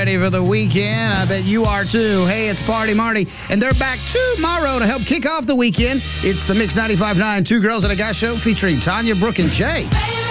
ready for the weekend. I bet you are too. Hey, it's Party Marty, and they're back tomorrow to help kick off the weekend. It's the Mix 95.9 Two Girls and a Guy show featuring Tanya, Brooke, and Jay.